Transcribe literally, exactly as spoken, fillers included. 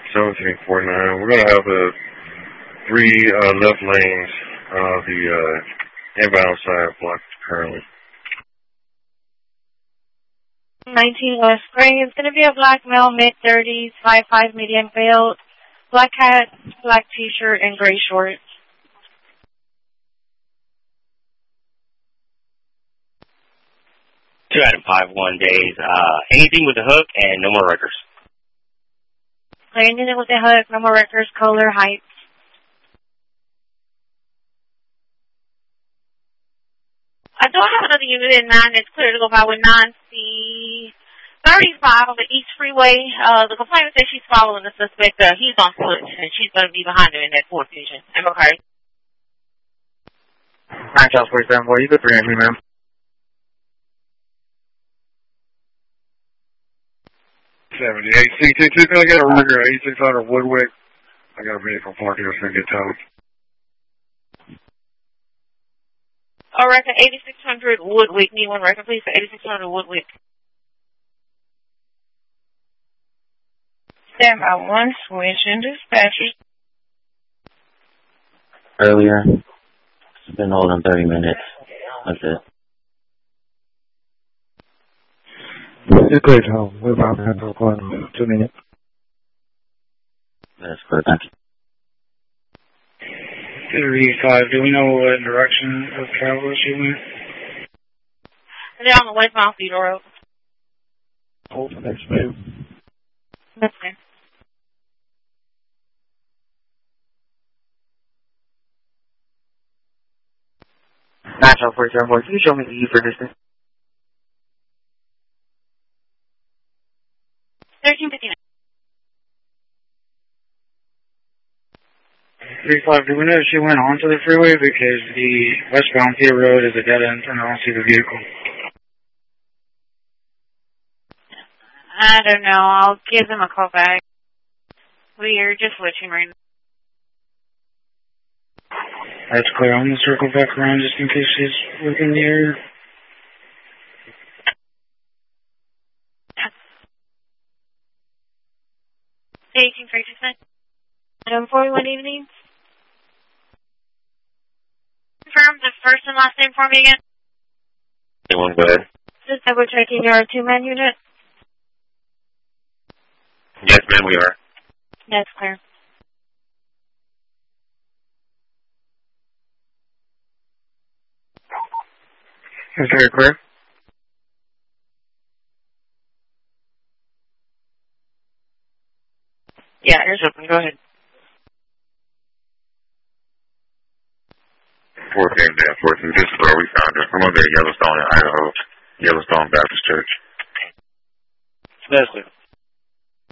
seventeen forty-nine. We're going to have the three uh, left lanes, uh, the uh, inbound side blocked currently. nineteen West Spring. It's going to be a black male, mid-thirties, five five, medium build, black hat, black T-shirt, and gray shorts. Two out of five one days. Uh, anything with the hook and no more records. Anything with the hook, no more records, color, height. I do have another unit in nine that's clear to go by with nine C thirty-five on the East Freeway. Uh, the complainant says she's following the suspect. Uh, he's on foot, and she's going to be behind him in that fourth vision. I'm okay. nine Charles forty-seven, boy, you good for me, ma'am. seventy-eight C T two, can I get a record eighty-six hundred Woodwick? I got a vehicle parked here, so I get towed. Oh, record eighty-six hundred Woodwick. Need one record, please, for eighty-six hundred Woodwick. Stand by one, switch in dispatchers. Earlier, it's been holding thirty minutes. That's it. It's clear to home. We're about to have to record in two minutes. That's clear, thank you. three five, do we know what direction of travel she went? They're on the westbound Cedar Road. Hold the next move. That's fine. nine Charles forty-seven, boy, can you show me the E for distance? thirteen fifty-nine. three five, do we know if she went onto the freeway? Because the westbound Cedar Road is a dead end and I don't see the vehicle. I don't know. I'll give them a call back. We are just switching right now. That's clear. I'm going to circle back around just in case she's within the area. eighteen thirty-six. Item forty-one evening. Confirm the first and last name for me again. Anyone go ahead? Just double checking your two-man unit. Yes, ma'am, we are. That's clear. Is very clear? Yeah, here's open. Go ahead. fourteen dash fourteen, this is where we found her. From over there, Yellowstone in Idaho, Yellowstone Baptist Church. That's clear.